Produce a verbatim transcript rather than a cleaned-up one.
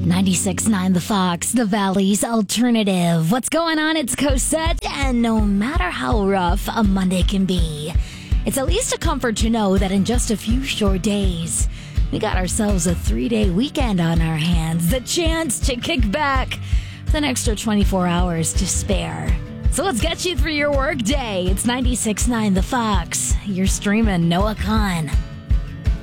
ninety-six point nine The Fox, the Valley's alternative. What's going on? It's Cosette, and no matter how rough a Monday can be, it's at least a comfort to know that in just a few short days, we got ourselves a three-day weekend on our hands, the chance to kick back with an extra twenty-four hours to spare. So let's get you through your work day. It's ninety-six point nine The Fox. You're streaming Noah Khan.